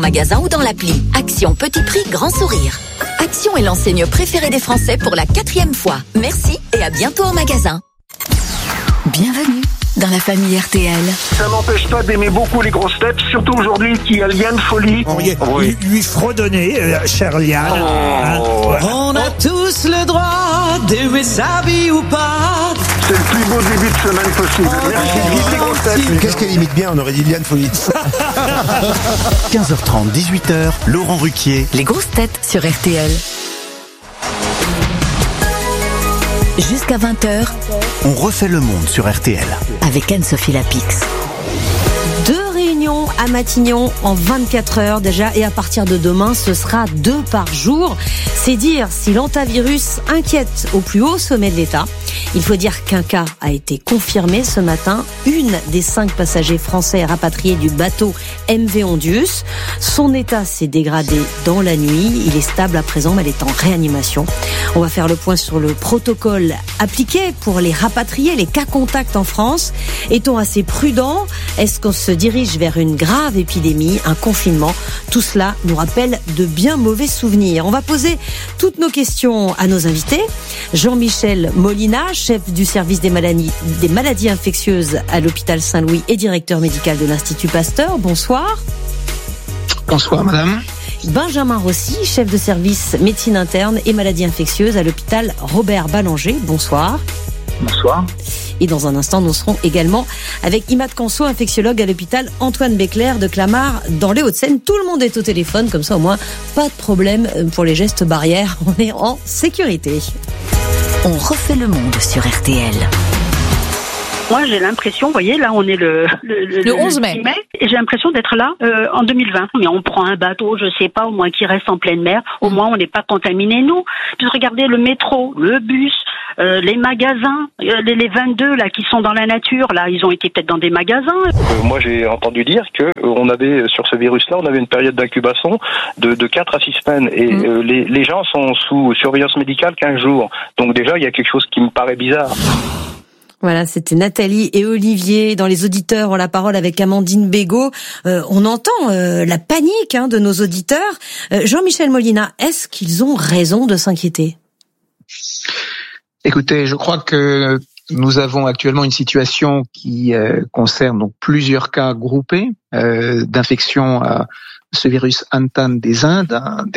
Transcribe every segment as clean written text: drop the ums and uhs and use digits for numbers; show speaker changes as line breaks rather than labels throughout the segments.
magasin ou dans l'appli. Action petit prix, grand sourire. Action est l'enseigne préférée des Français pour la 4e fois. Merci et à bientôt en magasin. Bienvenue dans la famille RTL.
Ça n'empêche pas d'aimer beaucoup les grosses têtes, surtout aujourd'hui qu'il y a Liane Folly.
Lui fredonner, cher Liane.
On a tous le droit d'aimer sa vie ou pas.
C'est le plus beau début de semaine possible. Merci, vive les grosses têtes.
Qu'est-ce qu'elle imite bien, on aurait dit Liane Folly.
15h30, 18h, Laurent Ruquier.
Les grosses têtes sur RTL. Jusqu'à 20h,
On refait le monde sur RTL.
avec Anne-Sophie Lapix.
2 réunions à Matignon en 24 heures déjà, et à partir de demain, ce sera 2 par jour. C'est dire si l'hantavirus inquiète au plus haut sommet de l'État. Il faut dire qu'un cas a été confirmé ce matin. Une des 5 passagers français rapatriés du bateau MV Ondius. Son état s'est dégradé dans la nuit. Il est stable à présent, mais elle est en réanimation. On va faire le point sur le protocole appliqué pour les rapatriés, les cas contacts en France. Est-on assez prudent? Est-ce qu'on se dirige vers une grave épidémie, un confinement? Tout cela nous rappelle de bien mauvais souvenirs. On va poser toutes nos questions à nos invités. Jean-Michel Molina, chef du service des maladies infectieuses à l'hôpital Saint-Louis et directeur médical de l'Institut Pasteur. Bonsoir.
Bonsoir, madame.
Benjamin Rossi, chef de service médecine interne et maladies infectieuses à l'hôpital Robert Ballanger. Bonsoir.
Bonsoir.
Et dans un instant, nous serons également avec Imad Kanso, infectiologue à l'hôpital Antoine Béclair de Clamart dans les Hauts-de-Seine. Tout le monde est au téléphone, comme ça au moins pas de problème pour les gestes barrières. On est en sécurité.
On refait le monde sur RTL.
Moi, j'ai l'impression, vous voyez, là, on est le
11 mai.
Et j'ai l'impression d'être là en 2020. Mais on prend un bateau, je sais pas, au moins qui reste en pleine mer. Au moins, on n'est pas contaminés, nous. Puis regardez le métro, le bus, les magasins, les 22 là qui sont dans la nature, là, ils ont été peut-être dans des magasins.
Moi, j'ai entendu dire que on avait, sur ce virus-là, on avait une période d'incubation de 4 à 6 semaines. Et les gens sont sous surveillance médicale 15 jours. Donc déjà, il y a quelque chose qui me paraît bizarre.
Voilà, c'était Nathalie et Olivier. Dans les auditeurs, on a la parole avec Amandine Bégaud. On entend la panique de nos auditeurs. Jean-Michel Molina, est-ce qu'ils ont raison de s'inquiéter?
Écoutez, je crois que nous avons actuellement une situation qui concerne donc plusieurs cas groupés d'infection à ce virus Hantan des Indes,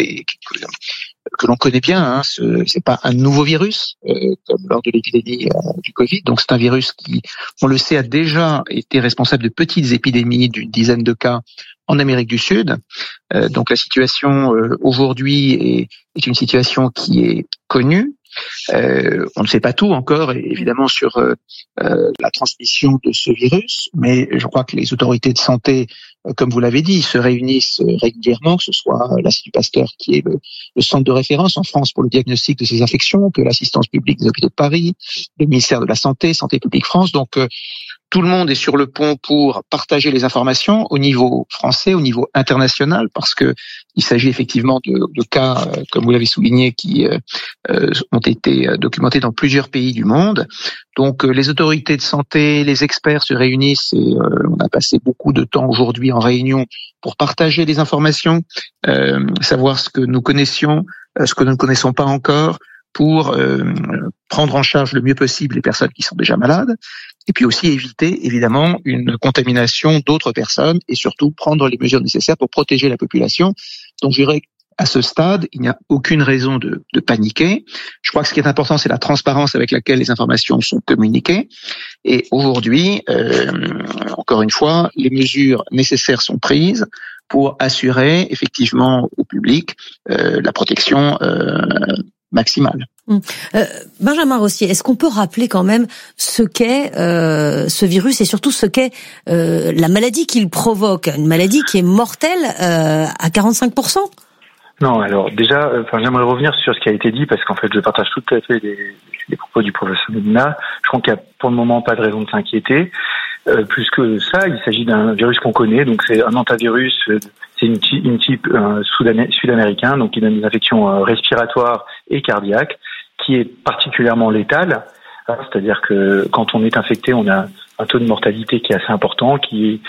que l'on connaît bien. C'est pas un nouveau virus comme lors de l'épidémie du Covid. Donc c'est un virus qui, on le sait, a déjà été responsable de petites épidémies d'une dizaine de cas en Amérique du Sud. Donc la situation aujourd'hui est une situation qui est connue. On ne sait pas tout encore, évidemment, sur la transmission de ce virus, mais je crois que les autorités de santé, comme vous l'avez dit, se réunissent régulièrement, que ce soit l'Institut Pasteur, qui est le centre de référence en France pour le diagnostic de ces infections, que l'Assistance publique des hôpitaux de Paris, le ministère de la Santé, Santé publique France. Donc, tout le monde est sur le pont pour partager les informations au niveau français, au niveau international, parce que il s'agit effectivement de cas, comme vous l'avez souligné, qui ont été documentés dans plusieurs pays du monde. Donc les autorités de santé, les experts se réunissent et on a passé beaucoup de temps aujourd'hui en réunion pour partager les informations, savoir ce que nous connaissions, ce que nous ne connaissons pas encore, pour prendre en charge le mieux possible les personnes qui sont déjà malades, et puis aussi éviter évidemment une contamination d'autres personnes, et surtout prendre les mesures nécessaires pour protéger la population. Donc je dirais qu'à ce stade, il n'y a aucune raison de paniquer. Je crois que ce qui est important, c'est la transparence avec laquelle les informations sont communiquées. Et aujourd'hui, encore une fois, les mesures nécessaires sont prises pour assurer effectivement au public la protection maximale.
Benjamin Rossi, est-ce qu'on peut rappeler quand même ce qu'est ce virus et surtout ce qu'est la maladie qu'il provoque, une maladie qui est mortelle à 45%?
Non, alors déjà, j'aimerais revenir sur ce qui a été dit parce qu'en fait, je partage tout à fait les propos du professeur Molina. Je crois qu'il n'y a pour le moment pas de raison de s'inquiéter. Plus que ça, il s'agit d'un virus qu'on connaît, donc c'est un hantavirus, c'est une type sud-américain, donc qui donne des infections respiratoires et cardiaques, qui est particulièrement létale. C'est-à-dire que quand on est infecté, on a un taux de mortalité qui est assez important, qui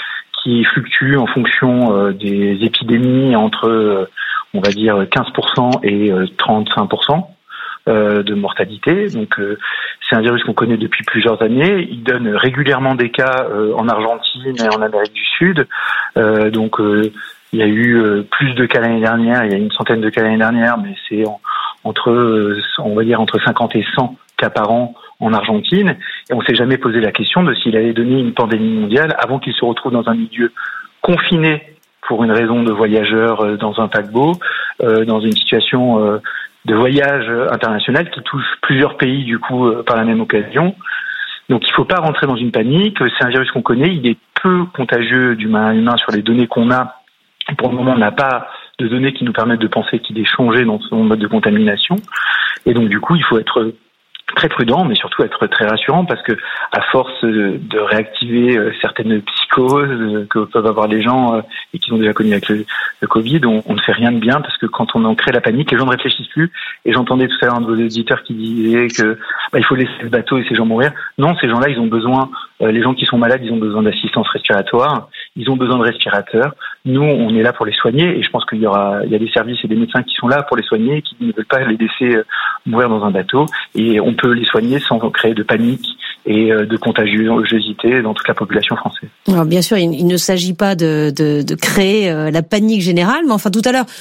qui fluctue en fonction des épidémies entre, on va dire, 15% et 35% de mortalité. Donc c'est un virus qu'on connaît depuis plusieurs années. Il donne régulièrement des cas en Argentine et en Amérique du Sud. Donc il y a eu plus de cas l'année dernière, il y a une centaine de cas l'année dernière, mais c'est entre 50 et 100 cas par an en Argentine. Et on s'est jamais posé la question de s'il allait donner une pandémie mondiale avant qu'il se retrouve dans un milieu confiné pour une raison de voyageurs dans un paquebot, dans une situation de voyage international qui touche plusieurs pays du coup par la même occasion. Donc il ne faut pas rentrer dans une panique. C'est un virus qu'on connaît, il est peu contagieux d'humain à humain sur les données qu'on a. Pour le moment, on n'a pas de données qui nous permettent de penser qu'il est changé dans son mode de contamination. Et donc du coup, il faut être très prudent, mais surtout être très rassurant, parce que à force de réactiver certaines psychoses que peuvent avoir les gens et qui sont déjà connus avec le Covid, on ne fait rien de bien, parce que quand on en crée la panique, les gens ne réfléchissent plus. Et j'entendais tout à l'heure un de vos auditeurs qui disait que il faut laisser le bateau et ces gens mourir. Non, ces gens-là, ils ont besoin, les gens qui sont malades, ils ont besoin d'assistance respiratoire, ils ont besoin de respirateurs. Nous, on est là pour les soigner, et je pense qu'il y a des services et des médecins qui sont là pour les soigner, qui ne veulent pas les laisser mourir dans un bateau, et on peut les soigner sans créer de panique et de contagiosité dans toute la population française.
Alors bien sûr, il ne s'agit pas de créer la panique générale, mais enfin tout à l'heure,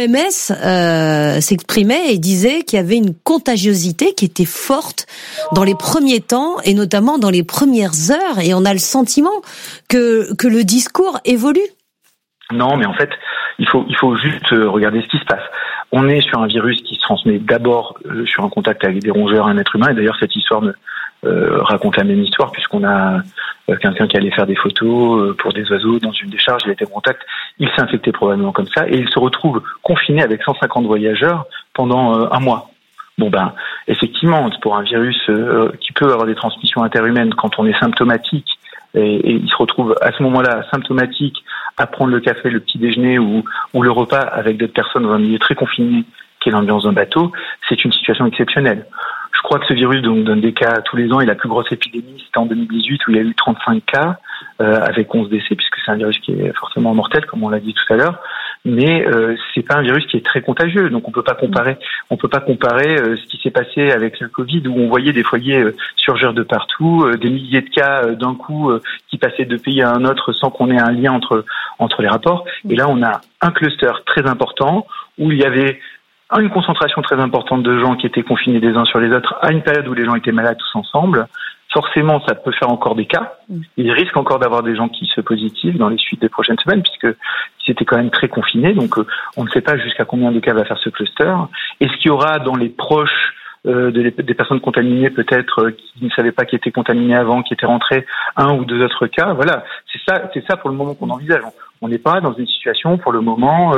l'OMS s'exprimait et disait qu'il y avait une contagiosité qui était forte dans les premiers temps et notamment dans les premières heures, et on a le sentiment que le discours évolue.
Non, mais en fait, il faut juste regarder ce qui se passe. On est sur un virus qui se transmet d'abord sur un contact avec des rongeurs, un être humain, et d'ailleurs cette histoire raconte la même histoire, puisqu'on a quelqu'un qui allait faire des photos pour des oiseaux dans une décharge, il était en contact, il s'est infecté probablement comme ça, et il se retrouve confiné avec 150 voyageurs pendant un mois. Bon effectivement, pour un virus qui peut avoir des transmissions interhumaines quand on est symptomatique, et il se retrouve à ce moment-là symptomatique à prendre le café, le petit déjeuner ou le repas avec d'autres personnes dans un milieu très confiné qui est l'ambiance d'un bateau, c'est une situation exceptionnelle. Je crois que ce virus donne des cas tous les ans, et la plus grosse épidémie c'était en 2018 où il y a eu 35 cas avec 11 décès, puisque c'est un virus qui est forcément mortel comme on l'a dit tout à l'heure, mais c'est pas un virus qui est très contagieux, donc on peut pas comparer ce qui s'est passé avec le Covid où on voyait des foyers surgir de partout, des milliers de cas d'un coup qui passaient de pays à un autre sans qu'on ait un lien entre les rapports, et là on a un cluster très important où il y avait une concentration très importante de gens qui étaient confinés les uns sur les autres à une période où les gens étaient malades tous ensemble. Forcément, ça peut faire encore des cas. Il risque encore d'avoir des gens qui se positivent dans les suites des prochaines semaines, puisque c'était quand même très confiné. Donc, on ne sait pas jusqu'à combien de cas va faire ce cluster. Est-ce qu'il y aura dans les proches des personnes contaminées, peut-être qui ne savaient pas qu'ils étaient contaminés avant, qui étaient rentrés, un ou deux autres cas? Voilà, c'est ça pour le moment qu'on envisage. On n'est pas dans une situation pour le moment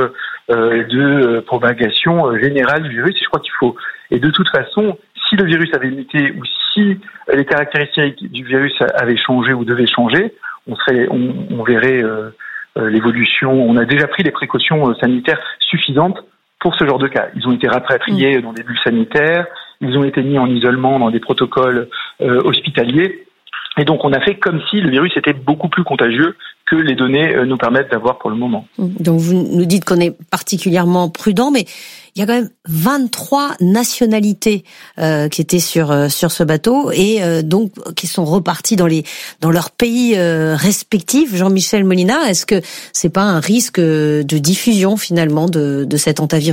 de propagation générale du virus. Et je crois qu'il faut. Et de toute façon, si le virus avait muté ou si les caractéristiques du virus avaient changé ou devaient changer, on verrait l'évolution. On a déjà pris les précautions sanitaires suffisantes pour ce genre de cas. Ils ont été rapatriés dans des bulles sanitaires, ils ont été mis en isolement dans des protocoles hospitaliers. Et donc on a fait comme si le virus était beaucoup plus contagieux que les données nous permettent d'avoir pour le moment.
Donc vous nous dites qu'on est particulièrement prudent, mais il y a quand même 23 nationalités qui étaient sur ce bateau et donc qui sont reparties dans leurs pays respectifs. Jean-Michel Molina, est-ce que c'est pas un risque de diffusion finalement de cet hantavirus ?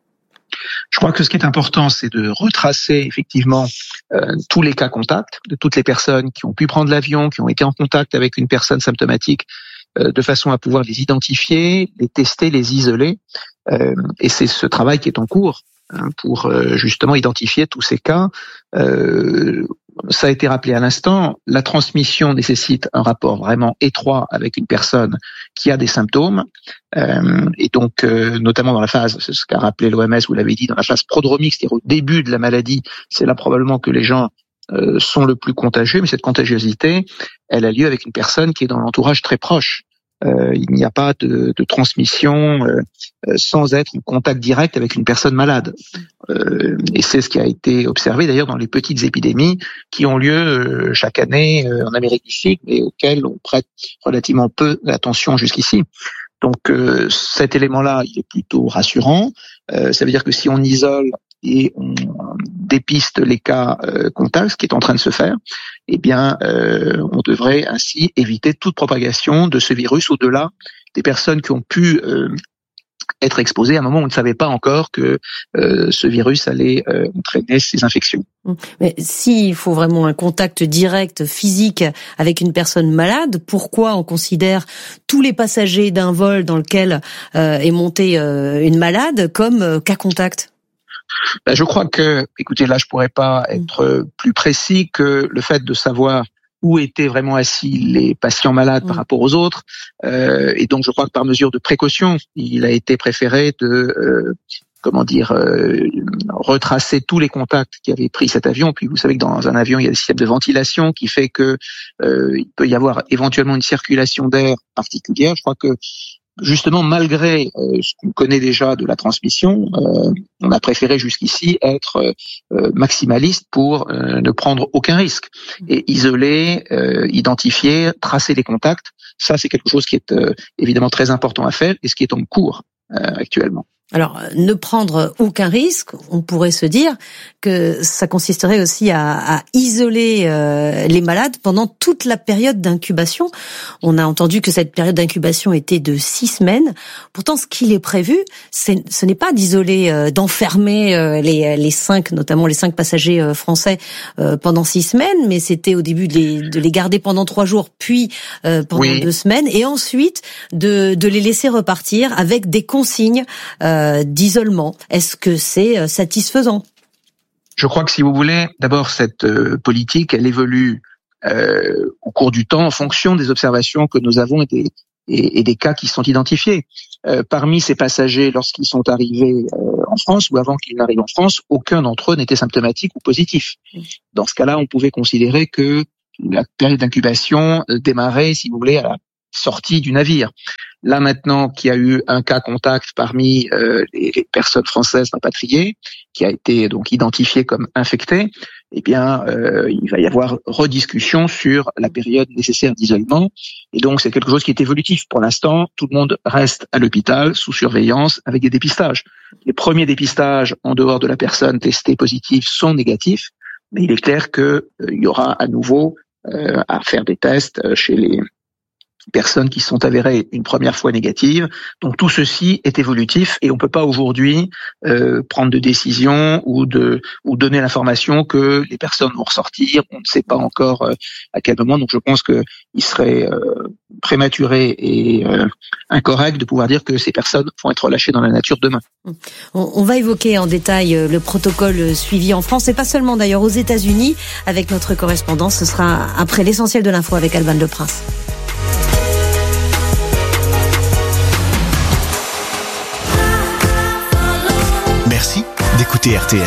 Je crois que ce qui est important, c'est de retracer effectivement tous les cas contacts de toutes les personnes qui ont pu prendre l'avion, qui ont été en contact avec une personne symptomatique, de façon à pouvoir les identifier, les tester, les isoler. Et c'est ce travail qui est en cours pour justement identifier tous ces cas. Ça a été rappelé à l'instant, la transmission nécessite un rapport vraiment étroit avec une personne qui a des symptômes, et donc notamment dans la phase, c'est ce qu'a rappelé l'OMS, vous l'avez dit, dans la phase prodromique, c'est-à-dire au début de la maladie, c'est là probablement que les gens sont le plus contagieux, mais cette contagiosité, elle a lieu avec une personne qui est dans l'entourage très proche il n'y a pas de transmission sans être en contact direct avec une personne malade. Et c'est ce qui a été observé d'ailleurs dans les petites épidémies qui ont lieu chaque année en Amérique du Sud, mais auxquelles on prête relativement peu d'attention jusqu'ici. Donc cet élément-là, il est plutôt rassurant. Ça veut dire que si on isole et on dépiste les cas contacts, ce qui est en train de se faire, eh bien, on devrait ainsi éviter toute propagation de ce virus au-delà des personnes qui ont pu être exposées à un moment où on ne savait pas encore que ce virus allait entraîner ces infections.
Mais s'il faut vraiment un contact direct, physique, avec une personne malade, pourquoi on considère tous les passagers d'un vol dans lequel est montée une malade comme cas contact ?
Je crois que, écoutez, là, je pourrais pas être plus précis que le fait de savoir où étaient vraiment assis les patients malades par rapport aux autres. Et donc, je crois que par mesure de précaution, il a été préféré de, retracer tous les contacts qui avaient pris cet avion. Puis, vous savez que dans un avion, il y a des systèmes de ventilation qui fait que il peut y avoir éventuellement une circulation d'air particulière. Je crois que justement, malgré ce qu'on connaît déjà de la transmission, on a préféré jusqu'ici être maximaliste pour ne prendre aucun risque et isoler, identifier, tracer les contacts. Ça, c'est quelque chose qui est évidemment très important à faire et ce qui est en cours actuellement.
Alors, ne prendre aucun risque, on pourrait se dire que ça consisterait aussi à isoler les malades pendant toute la période d'incubation. On a entendu que cette période d'incubation était de 6 semaines. Pourtant, ce qu'il est prévu, ce n'est pas d'isoler, d'enfermer les 5, notamment les 5 passagers français pendant 6 semaines, mais c'était au début de les garder pendant 3 jours, puis pendant 2 semaines, et ensuite de les laisser repartir avec des consignes d'isolement. Est-ce que c'est satisfaisant ?
Je crois que si vous voulez, d'abord cette politique, elle évolue au cours du temps en fonction des observations que nous avons et des cas qui sont identifiés. Parmi ces passagers, lorsqu'ils sont arrivés en France ou avant qu'ils n'arrivent en France, aucun d'entre eux n'était symptomatique ou positif. Dans ce cas-là, on pouvait considérer que la période d'incubation démarrait, si vous voulez, à la sortie du navire. Là maintenant qu'il y a eu un cas contact parmi les personnes françaises rapatriées, qui a été donc identifié comme infecté, eh bien il va y avoir rediscussion sur la période nécessaire d'isolement. Et donc c'est quelque chose qui est évolutif. Pour l'instant, tout le monde reste à l'hôpital sous surveillance avec des dépistages. Les premiers dépistages en dehors de la personne testée positive sont négatifs, mais il est clair qu'il y aura à nouveau à faire des tests chez les personnes qui sont avérées une première fois négatives. Donc tout ceci est évolutif et on peut pas aujourd'hui prendre de décision ou donner l'information que les personnes vont ressortir. On ne sait pas encore à quel moment. Donc je pense que il serait prématuré et incorrect de pouvoir dire que ces personnes vont être relâchées dans la nature demain.
On va évoquer en détail le protocole suivi en France et pas seulement d'ailleurs aux États-Unis avec notre correspondant. Ce sera après l'essentiel de l'info avec Alban Le Prince.
Merci d'écouter RTL.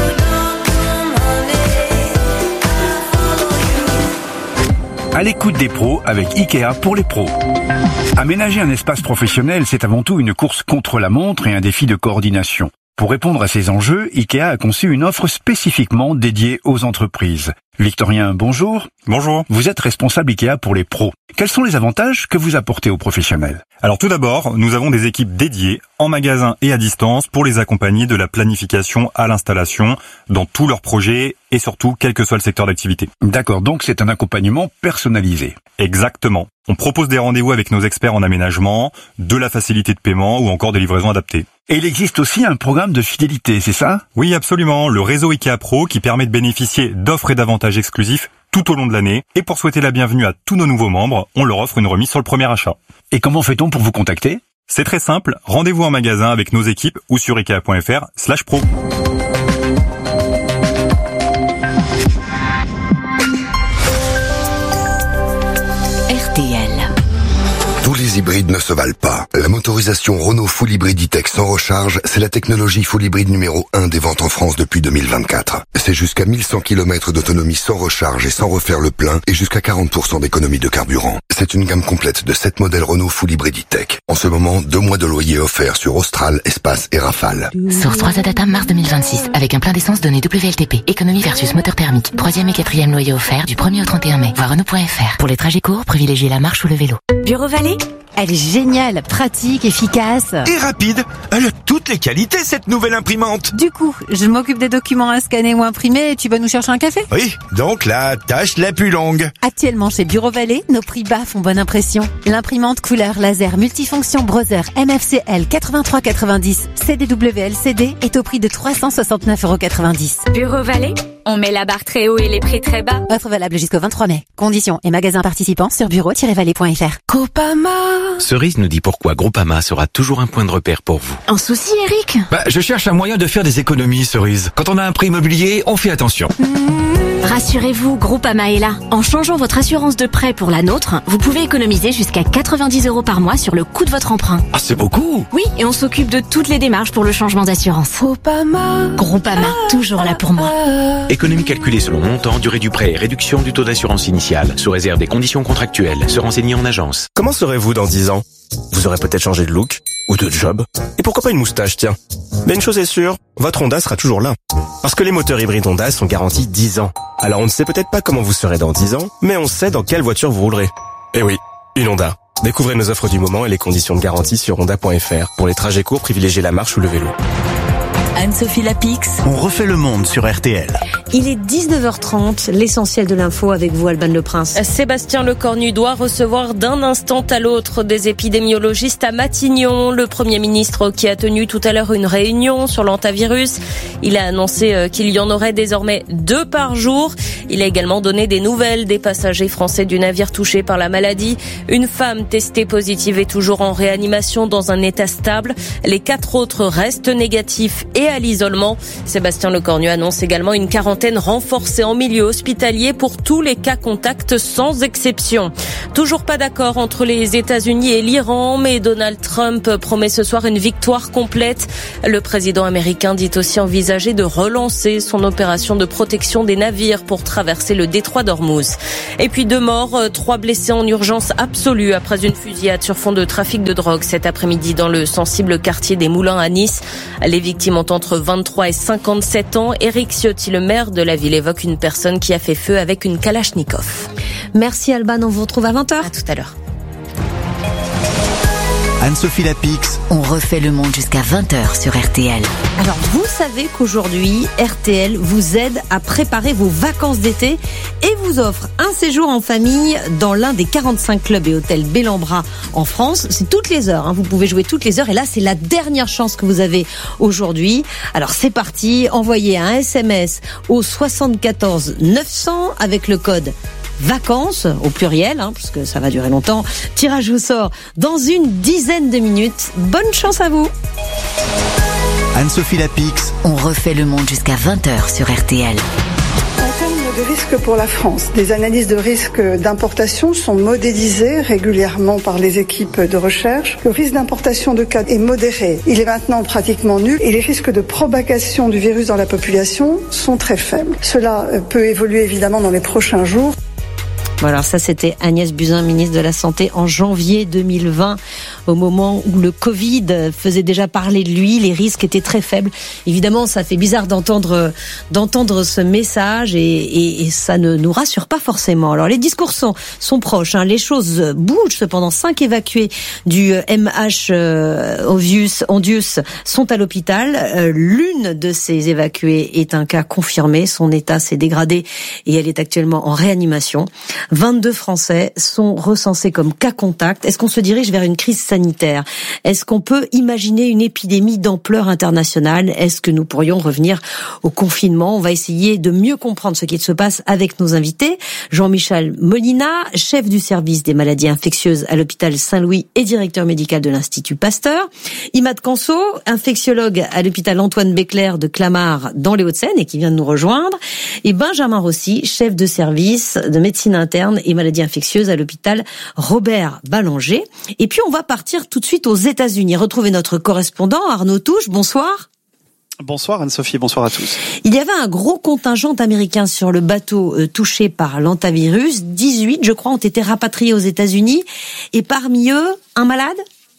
À l'écoute des pros avec Ikea pour les pros. Aménager un espace professionnel, c'est avant tout une course contre la montre et un défi de coordination. Pour répondre à ces enjeux, Ikea a conçu une offre spécifiquement dédiée aux entreprises. Victorien, bonjour.
Bonjour.
Vous êtes responsable Ikea pour les pros. Quels sont les avantages que vous apportez aux professionnels ?
Alors tout d'abord, nous avons des équipes dédiées en magasin et à distance pour les accompagner de la planification à l'installation dans tous leurs projets et surtout quel que soit le secteur d'activité.
D'accord, donc c'est un accompagnement personnalisé.
Exactement. On propose des rendez-vous avec nos experts en aménagement, de la facilité de paiement ou encore des livraisons adaptées.
Et il existe aussi un programme de fidélité, c'est ça ?
Oui, absolument. Le réseau Ikea Pro qui permet de bénéficier d'offres et d'avantages exclusifs tout au long de l'année. Et pour souhaiter la bienvenue à tous nos nouveaux membres, on leur offre une remise sur le premier achat.
Et comment fait-on pour vous contacter ?
C'est très simple. Rendez-vous en magasin avec nos équipes ou sur ikea.fr/pro.
RTL.
Tous les hybrides ne se valent pas. La motorisation Renault Full Hybrid E-Tech sans recharge, c'est la technologie full hybride numéro 1 des ventes en France depuis 2024. C'est jusqu'à 1100 km d'autonomie sans recharge et sans refaire le plein et jusqu'à 40% d'économie de carburant. C'est une gamme complète de 7 modèles Renault Full Hybrid E-Tech. En ce moment, 2 mois de loyer offerts sur Austral, Espace et Rafale.
Source 3 Adata mars 2026 avec un plein d'essence donné WLTP. Économie versus moteur thermique. 3e et 4e loyer offert du 1er au 31 mai. Voir Renault.fr. Pour les trajets courts, privilégiez la marche ou le vélo.
Bureau Vallée, elle est géniale, pratique, efficace.
Et rapide. Elle a toutes les qualités, cette nouvelle imprimante.
Du coup, je m'occupe des documents à scanner ou imprimer et tu vas nous chercher un café?
Oui, donc la tâche la plus longue.
Actuellement chez Bureau Vallée, nos prix bas font bonne impression. L'imprimante couleur laser multifonction Brother MFCL 8390 CDW-LCD est au prix de 369,90 €.
Bureau Vallée, on met la barre très haut et les prix très bas.
Offre valable jusqu'au 23 mai. Conditions et magasins participants sur bureau-vallée.fr.
Groupama.
Cerise nous dit pourquoi Groupama sera toujours un point de repère pour vous.
Un souci, Eric?
Je cherche un moyen de faire des économies, Cerise. Quand on a un prêt immobilier, on fait attention.
Rassurez-vous, Groupama est là. En changeant votre assurance de prêt pour la nôtre, vous pouvez économiser jusqu'à 90 € par mois sur le coût de votre emprunt.
Ah, c'est beaucoup!
Oui, et on s'occupe de toutes les démarches pour le changement d'assurance. Groupama, toujours là pour moi.
Économie calculée selon montant, durée du prêt et réduction du taux d'assurance initiale, sous réserve des conditions contractuelles. Se renseigner en agence.
Comment serez-vous dans 10 ans? Vous aurez peut-être changé de look, ou de job. Et pourquoi pas une moustache, tiens? Mais une chose est sûre, votre Honda sera toujours là. Parce que les moteurs hybrides Honda sont garantis 10 ans. Alors on ne sait peut-être pas comment vous serez dans 10 ans, mais on sait dans quelle voiture vous roulerez. Eh oui, une Honda. Découvrez nos offres du moment et les conditions de garantie sur honda.fr. Pour les trajets courts, privilégiez la marche ou le vélo.
Anne-Sophie Lapix.
On refait le monde sur RTL.
Il est 19h30, l'essentiel de l'info avec vous, Alban Le Prince.
Sébastien Lecornu doit recevoir d'un instant à l'autre des épidémiologistes à Matignon. Le Premier ministre qui a tenu tout à l'heure une réunion sur l'hantavirus. Il a annoncé qu'il y en aurait désormais 2 par jour. Il a également donné des nouvelles des passagers français du navire touché par la maladie. Une femme testée positive est toujours en réanimation dans un état stable. Les 4 autres restent négatifs et à l'isolement. Sébastien Lecornu annonce également une quarantaine renforcée en milieu hospitalier pour tous les cas contacts sans exception. Toujours pas d'accord entre les États-Unis et l'Iran, mais Donald Trump promet ce soir une victoire complète. Le président américain dit aussi envisager de relancer son opération de protection des navires pour traverser le détroit d'Ormuz. Et puis 2 morts, 3 blessés en urgence absolue après une fusillade sur fond de trafic de drogue cet après-midi dans le sensible quartier des Moulins à Nice. Les victimes ont entre 23 et 57 ans. Éric Ciotti, le maire de la ville, évoque une personne qui a fait feu avec une Kalachnikov.
Merci Alban, on vous retrouve à 20h.
À tout à l'heure.
Anne-Sophie Lapix.
On refait le monde jusqu'à 20h sur RTL.
Alors, vous savez qu'aujourd'hui, RTL vous aide à préparer vos vacances d'été et vous offre un séjour en famille dans l'un des 45 clubs et hôtels Bellambra en France. C'est toutes les heures, vous pouvez jouer toutes les heures et là, c'est la dernière chance que vous avez aujourd'hui. Alors, c'est parti, envoyez un SMS au 74 900 avec le code vacances au pluriel, puisque ça va durer longtemps. Tirage au sort dans une dizaine de minutes. Bonne chance à vous.
Anne-Sophie Lapix.
On refait le monde jusqu'à 20h sur RTL.
En termes de risque pour la France, des analyses de risque d'importation sont modélisées régulièrement par les équipes de recherche. Le risque d'importation de cas est modéré. Il est maintenant pratiquement nul et les risques de propagation du virus dans la population sont très faibles. Cela peut évoluer évidemment dans les prochains jours.
Voilà, ça c'était Agnès Buzyn, ministre de la Santé en janvier 2020, au moment où le Covid faisait déjà parler de lui, les risques étaient très faibles. Évidemment, ça fait bizarre d'entendre ce message et ça ne nous rassure pas forcément. Alors les discours sont proches, les choses bougent. Cependant, 5 évacués du MH Ondius sont à l'hôpital. L'une de ces évacués est un cas confirmé. Son état s'est dégradé et elle est actuellement en réanimation. 22 Français sont recensés comme cas contact. Est-ce qu'on se dirige vers une crise sanitaire? Est-ce qu'on peut imaginer une épidémie d'ampleur internationale? Est-ce que nous pourrions revenir au confinement? On va essayer de mieux comprendre ce qui se passe avec nos invités. Jean-Michel Molina, chef du service des maladies infectieuses à l'hôpital Saint-Louis et directeur médical de l'Institut Pasteur. Imad Kanso, infectiologue à l'hôpital Antoine Béclair de Clamart dans les Hauts-de-Seine et qui vient de nous rejoindre. Et Benjamin Rossi, chef de service de médecine interne internes et maladies infectieuses à l'hôpital Robert Ballanger. Et puis on va partir tout de suite aux États-Unis. Retrouver notre correspondant Arnaud Touche. Bonsoir.
Bonsoir Anne-Sophie, bonsoir à tous.
Il y avait un gros contingent d'Américains sur le bateau touché par l'hantavirus. 18, je crois, ont été rapatriés aux États-Unis. Et parmi eux, un malade ?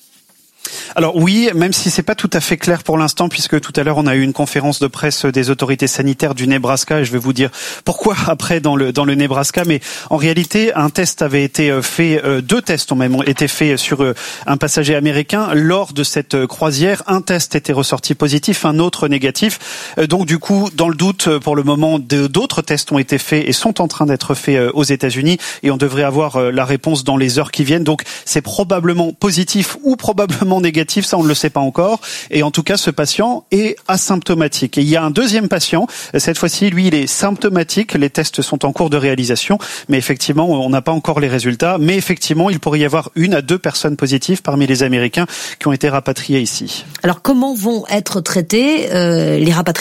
Alors oui, même si c'est pas tout à fait clair pour l'instant, puisque tout à l'heure on a eu une conférence de presse des autorités sanitaires du Nebraska, et je vais vous dire pourquoi après dans le Nebraska, mais en réalité un test avait été fait, 2 tests ont même été faits sur un passager américain lors de cette croisière. Un test était ressorti positif, un autre négatif. Donc du coup, dans le doute, pour le moment, d'autres tests ont été faits et sont en train d'être faits aux États-Unis, et on devrait avoir la réponse dans les heures qui viennent. Donc c'est probablement positif ou probablement négatif, ça on ne le sait pas encore, et en tout cas ce patient est asymptomatique. Et il y a un deuxième patient, cette fois-ci lui il est symptomatique, les tests sont en cours de réalisation, mais effectivement on n'a pas encore les résultats, mais effectivement il pourrait y avoir 1 à 2 personnes positives parmi les Américains qui ont été rapatriés ici.
Alors comment vont être traités les rapatriés ?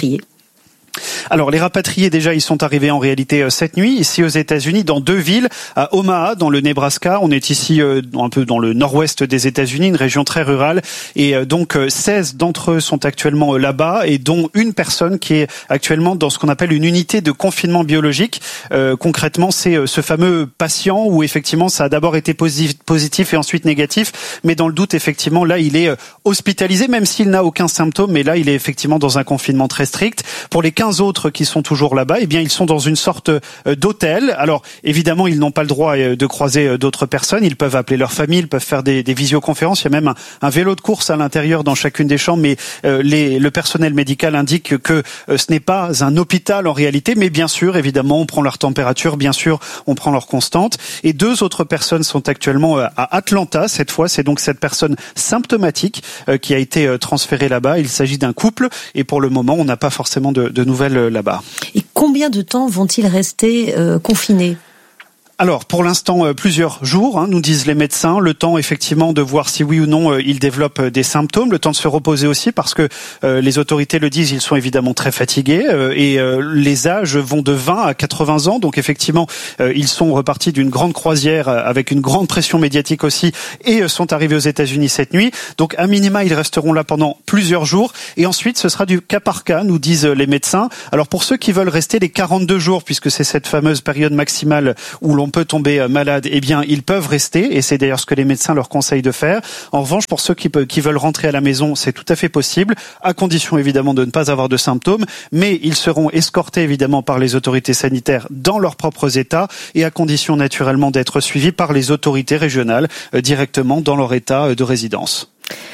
Alors les rapatriés déjà ils sont arrivés en réalité cette nuit ici aux États-Unis dans 2 villes, à Omaha dans le Nebraska, on est ici un peu dans le nord-ouest des États-Unis, une région très rurale, et donc 16 d'entre eux sont actuellement là-bas, et dont une personne qui est actuellement dans ce qu'on appelle une unité de confinement biologique. Concrètement c'est ce fameux patient où effectivement ça a d'abord été positif et ensuite négatif, mais dans le doute effectivement là il est hospitalisé même s'il n'a aucun symptôme, mais là il est effectivement dans un confinement très strict. Pour les 15 autres qui sont toujours là-bas, eh bien ils sont dans une sorte d'hôtel. Alors évidemment ils n'ont pas le droit de croiser d'autres personnes, ils peuvent appeler leur famille, ils peuvent faire des visioconférences, il y a même un vélo de course à l'intérieur dans chacune des chambres, mais le personnel médical indique que ce n'est pas un hôpital en réalité, mais bien sûr évidemment on prend leur température, bien sûr on prend leur constante. Et 2 autres personnes sont actuellement à Atlanta, cette fois c'est donc cette personne symptomatique qui a été transférée là-bas. Il s'agit d'un couple et pour le moment on n'a pas forcément de nouvelles là-bas.
Et combien de temps vont-ils rester confinés ?
Alors, pour l'instant, plusieurs jours, nous disent les médecins. Le temps, effectivement, de voir si oui ou non ils développent des symptômes. Le temps de se reposer aussi, parce que les autorités le disent, ils sont évidemment très fatigués. Et les âges vont de 20 à 80 ans. Donc, effectivement, ils sont repartis d'une grande croisière avec une grande pression médiatique aussi et sont arrivés aux États-Unis cette nuit. Donc, à minima, ils resteront là pendant plusieurs jours. Et ensuite, ce sera du cas par cas, nous disent les médecins. Alors, pour ceux qui veulent rester les 42 jours, puisque c'est cette fameuse période maximale où l'on peut tomber malade, eh bien ils peuvent rester, et c'est d'ailleurs ce que les médecins leur conseillent de faire. En revanche, pour ceux qui veulent rentrer à la maison, c'est tout à fait possible, à condition évidemment de ne pas avoir de symptômes, mais ils seront escortés évidemment par les autorités sanitaires dans leurs propres États, et à condition naturellement d'être suivis par les autorités régionales directement dans leur État de résidence.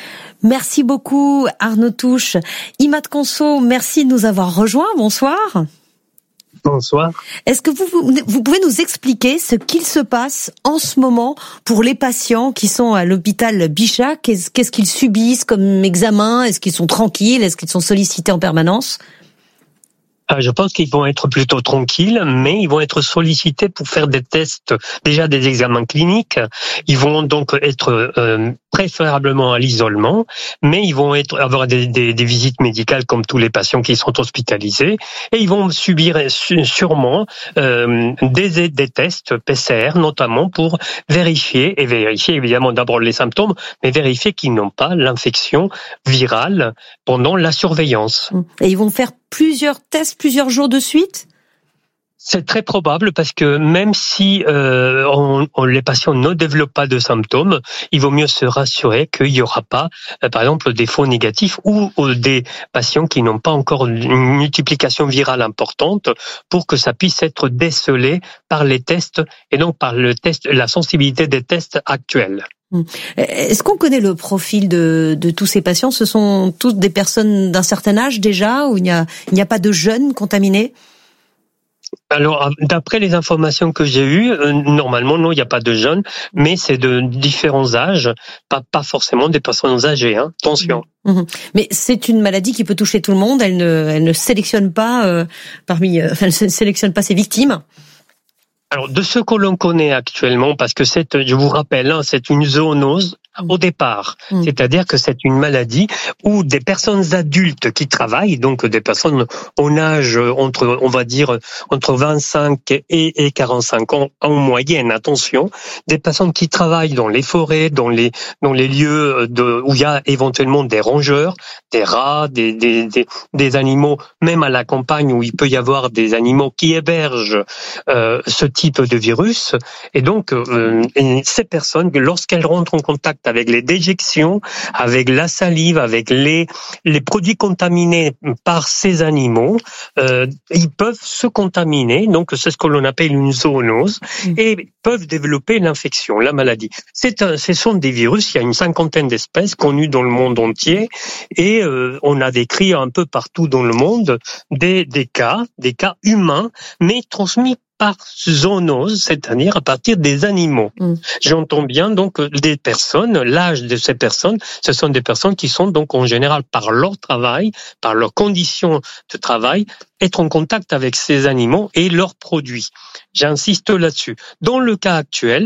Merci beaucoup Arnaud Touche. Imad Conso, merci de nous avoir rejoints. Bonsoir.
Bonsoir.
Est-ce que vous pouvez nous expliquer ce qu'il se passe en ce moment pour les patients qui sont à l'hôpital Bichat ? Qu'est-ce qu'ils subissent comme examen ? Est-ce qu'ils sont tranquilles ? Est-ce qu'ils sont sollicités en permanence ?
Je pense qu'ils vont être plutôt tranquilles, mais ils vont être sollicités pour faire des tests, déjà des examens cliniques. Ils vont donc être préférablement à l'isolement, mais ils vont avoir des visites médicales comme tous les patients qui sont hospitalisés, et ils vont subir sûrement des tests PCR, notamment pour vérifier évidemment d'abord les symptômes, mais vérifier qu'ils n'ont pas l'infection virale pendant la surveillance.
Et ils vont faire plusieurs tests, plusieurs jours de suite ?
C'est très probable parce que même si les patients ne développent pas de symptômes, il vaut mieux se rassurer qu'il n'y aura pas, par exemple, des faux négatifs ou des patients qui n'ont pas encore une multiplication virale importante pour que ça puisse être décelé par les tests et donc par la sensibilité des tests actuels.
Est-ce qu'on connaît le profil de tous ces patients ? Ce sont tous des personnes d'un certain âge déjà, ou il n'y a pas de jeunes contaminés ?
Alors, d'après les informations que j'ai eues, normalement, non, il n'y a pas de jeunes, mais c'est de différents âges, pas forcément des personnes âgées, attention.
Mais c'est une maladie qui peut toucher tout le monde, elle ne sélectionne pas elle ne sélectionne pas ses victimes.
Alors, de ce que l'on connaît actuellement, parce que je vous rappelle, c'est une zoonose, au départ. C'est-à-dire que c'est une maladie où des personnes adultes qui travaillent, donc des personnes en âge entre 25 et 45 ans en moyenne, attention, des personnes qui travaillent dans les forêts, dans les lieux où il y a éventuellement des rongeurs, des rats, des animaux, même à la campagne où il peut y avoir des animaux qui hébergent ce type de virus. Et donc, ces personnes, lorsqu'elles rentrent en contact avec les déjections, avec la salive, avec les produits contaminés par ces animaux, ils peuvent se contaminer. Donc, c'est ce que l'on appelle une zoonose et peuvent développer l'infection, la maladie. Ce sont des virus, il y a une 50aine d'espèces connues dans le monde entier et on a décrit un peu partout dans le monde des cas humains, mais transmis par zoonose, c'est-à-dire à partir des animaux. J'entends bien donc des personnes, l'âge de ces personnes, ce sont des personnes qui sont donc en général par leur travail, par leurs conditions de travail, être en contact avec ces animaux et leurs produits. J'insiste là-dessus. Dans le cas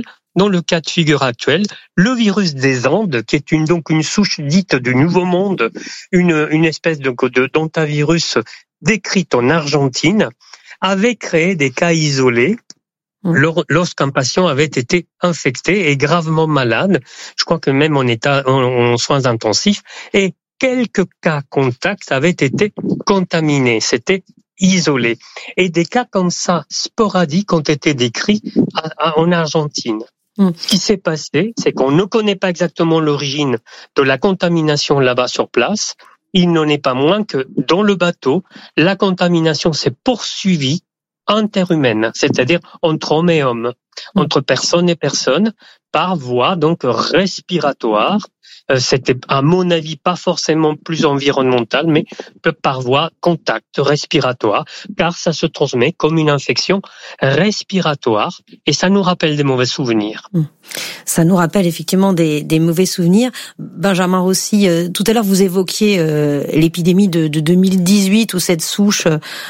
de figure actuel, le virus des Andes, qui est une souche dite du Nouveau Monde, une espèce d'hantavirus décrite en Argentine, avait créé des cas isolés lorsqu'un patient avait été infecté et gravement malade. Je crois que même en soins intensifs. Et quelques cas contacts avaient été contaminés. C'était isolé. Et des cas comme ça, sporadiques, ont été décrits en Argentine. Ce qui s'est passé, c'est qu'on ne connaît pas exactement l'origine de la contamination là-bas sur place. Il n'en est pas moins que dans le bateau, la contamination s'est poursuivie interhumaine, c'est-à-dire entre hommes et hommes, entre personnes et personnes, par voie donc respiratoire. C'était à mon avis pas forcément plus environnemental, mais par voie contact respiratoire, car ça se transmet comme une infection respiratoire et ça nous rappelle des mauvais souvenirs.
Ça nous rappelle effectivement des mauvais souvenirs. Benjamin Rossi, tout à l'heure vous évoquiez l'épidémie de 2018 où cette souche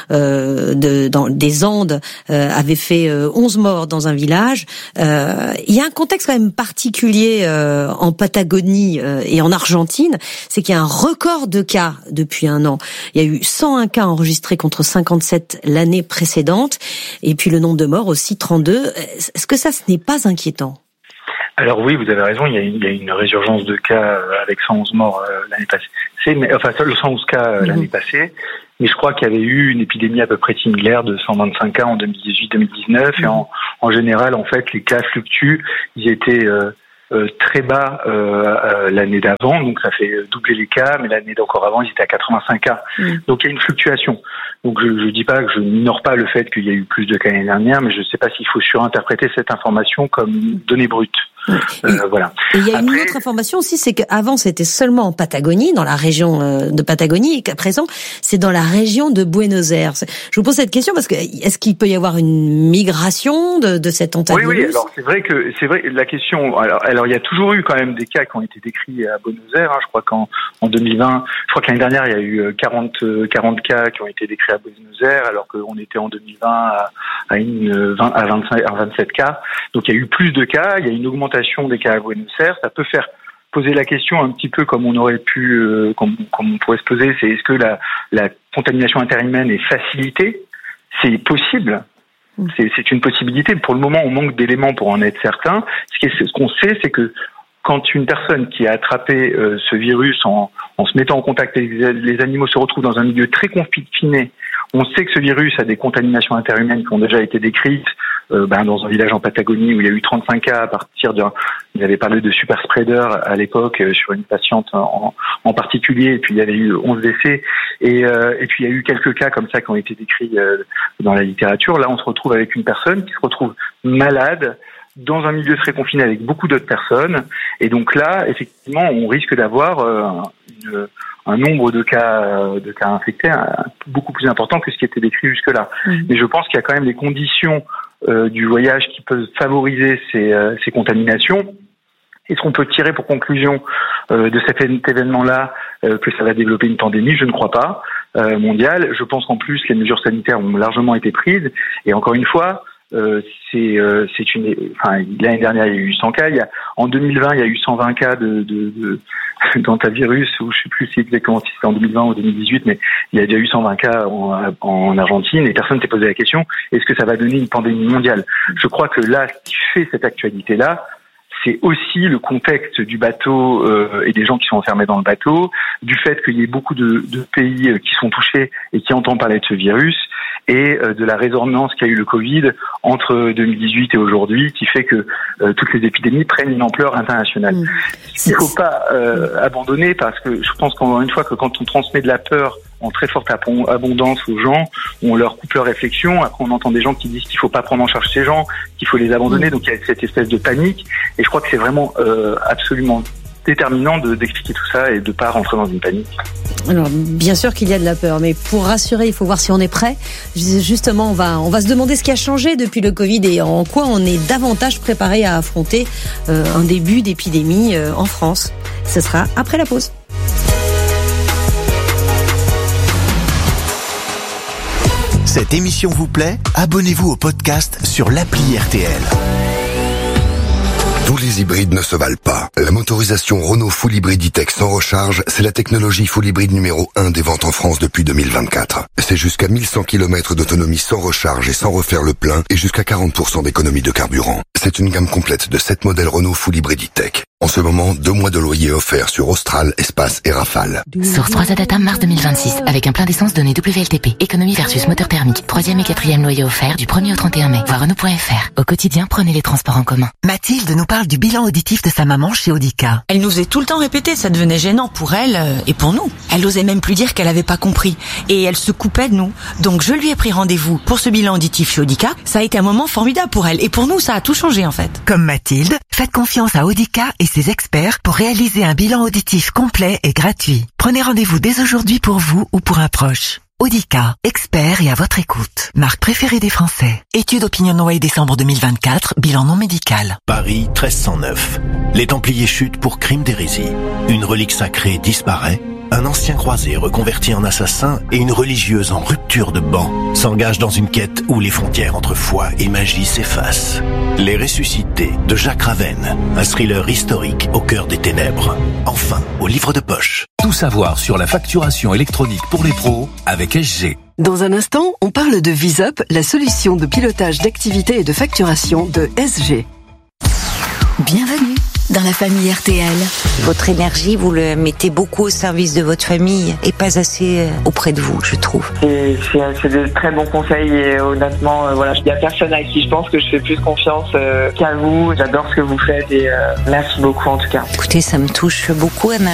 des Andes avait fait 11 morts dans un village. Il y a un contexte quand même particulier en Patagonie et en Argentine, c'est qu'il y a un record de cas depuis un an. Il y a eu 101 cas enregistrés contre 57 l'année précédente, et puis le nombre de morts aussi 32. Est-ce que ça, ce n'est pas inquiétant ?
Alors oui, vous avez raison, il y a une résurgence de cas avec 111 morts l'année passée. Seuls 111 cas l'année passée, mais je crois qu'il y avait eu une épidémie à peu près similaire de 125 cas en 2018-2019, et en général, en fait, les cas fluctuent. Ils étaient très bas l'année d'avant, donc ça fait doubler les cas, mais l'année d'encore avant, ils étaient à 85 cas. Donc il y a une fluctuation. Donc je dis pas que je n'ignore pas le fait qu'il y a eu plus de cas l'année dernière, mais je ne sais pas s'il faut surinterpréter cette information comme donnée brute. Voilà. Et il
y a une autre information aussi, c'est qu'avant c'était seulement en Patagonie, dans la région de Patagonie, et qu'à présent c'est dans la région de Buenos Aires. Je vous pose cette question parce que est-ce qu'il peut y avoir une migration de cet hantavirus ?
Oui, alors c'est vrai la question. Alors il y a toujours eu quand même des cas qui ont été décrits à Buenos Aires. Je crois qu'en 2020, je crois que l'année dernière il y a eu 40 cas qui ont été décrits à Buenos Aires, alors qu'on était en 2020 à 27 cas. Donc il y a eu plus de cas, il y a une augmentation des cas à Buenos Aires. Ça peut faire poser la question un petit peu comme on aurait pu, comme on pourrait se poser, c'est est-ce que la contamination interhumaine est facilitée ? C'est possible. C'est une possibilité. Pour le moment, on manque d'éléments pour en être certain. Ce qu'on sait, c'est que quand une personne qui a attrapé ce virus en se mettant en contact avec les animaux se retrouve dans un milieu très confiné, on sait que ce virus a des contaminations interhumaines qui ont déjà été décrites dans un village en Patagonie où il y a eu 35 cas à partir ils avaient parlé de super spreader à l'époque sur une patiente en particulier, et puis il y avait eu 11 décès, et puis il y a eu quelques cas comme ça qui ont été décrits dans la littérature. Là, on se retrouve avec une personne qui se retrouve malade dans un milieu très confiné avec beaucoup d'autres personnes, et donc là, effectivement, on risque d'avoir un nombre de cas infectés beaucoup plus important que ce qui était décrit jusque-là. Mais je pense qu'il y a quand même les conditions du voyage qui peuvent favoriser ces contaminations. Est-ce qu'on peut tirer pour conclusion de cet événement-là que ça va développer une pandémie ? Je ne crois pas mondiale. Je pense qu'en plus, les mesures sanitaires ont largement été prises. Et encore une fois, l'année dernière, il y a eu 100 cas. En 2020, il y a eu 120 cas d'hantavirus, ou je sais plus si exactement si c'était en 2020 ou 2018, mais il y a déjà eu 120 cas en Argentine, et personne s'est posé la question, est-ce que ça va donner une pandémie mondiale? Je crois que là, ce qui fait cette actualité-là, c'est aussi le contexte du bateau et des gens qui sont enfermés dans le bateau, du fait qu'il y ait beaucoup de pays qui sont touchés et qui entendent parler de ce virus, et de la résonance qu'a eu le Covid entre 2018 et aujourd'hui, qui fait que toutes les épidémies prennent une ampleur internationale. Il ne faut pas abandonner, parce que je pense qu'encore une fois que quand on transmet de la peur en très forte abondance aux gens, on leur coupe leur réflexion. Après, on entend des gens qui disent qu'il faut pas prendre en charge ces gens, qu'il faut les abandonner. Donc il y a cette espèce de panique. Et je crois que c'est vraiment absolument déterminant d'expliquer tout ça et de pas rentrer dans une panique.
Alors, bien sûr qu'il y a de la peur, mais pour rassurer, il faut voir si on est prêt. Justement, on va se demander ce qui a changé depuis le Covid et en quoi on est davantage préparé à affronter un début d'épidémie en France. Ce sera après la pause.
Cette émission vous plaît ? Abonnez-vous au podcast sur l'appli RTL.
Tous les hybrides ne se valent pas. La motorisation Renault Full Hybrid E-Tech sans recharge, c'est la technologie full hybride numéro 1 des ventes en France depuis 2024. C'est jusqu'à 1100 km d'autonomie sans recharge et sans refaire le plein, et jusqu'à 40% d'économie de carburant. C'est une gamme complète de 7 modèles Renault Full Hybrid E-Tech. En ce moment, 2 mois de loyer offerts sur Austral, Espace et Rafale.
Source 3 Adata mars 2026, avec un plein d'essence donné WLTP. Économie versus moteur thermique. 3e et 4e loyer offert du 1er au 31 mai. Voir Renault.fr. Au quotidien, prenez les transports en commun.
Mathilde nous parle du bilan auditif de sa maman chez Audica.
Elle nous faisait tout le temps répéter, ça devenait gênant pour elle et pour nous. Elle osait même plus dire qu'elle avait pas compris. Et elle se coupait de nous. Donc je lui ai pris rendez-vous pour ce bilan auditif chez Audica. Ça a été un moment formidable pour elle. Et pour nous, ça a tout changé en fait.
Comme Mathilde, faites confiance à Audica et ses experts pour réaliser un bilan auditif complet et gratuit. Prenez rendez-vous dès aujourd'hui pour vous ou pour un proche. Audica, expert et à votre écoute. Marque préférée des Français. Étude OpinionWay décembre 2024, bilan non médical.
Paris 1309. Les Templiers chutent pour crime d'hérésie. Une relique sacrée disparaît. Un ancien croisé reconverti en assassin et une religieuse en rupture de ban s'engagent dans une quête où les frontières entre foi et magie s'effacent. Les Ressuscités de Jacques Ravenne, un thriller historique au cœur des ténèbres. Enfin, au livre de poche.
Tout savoir sur la facturation électronique pour les pros avec SG.
Dans un instant, on parle de VisUp, la solution de pilotage d'activité et de facturation de SG.
Bienvenue dans la famille RTL.
Votre énergie, vous le mettez beaucoup au service de votre famille et pas assez auprès de vous, je trouve.
C'est de très bons conseils et honnêtement, voilà, il n'y a personne à qui je pense que je fais plus confiance qu'à vous. J'adore ce que vous faites et merci beaucoup en tout cas.
Écoutez, ça me touche beaucoup, Anna.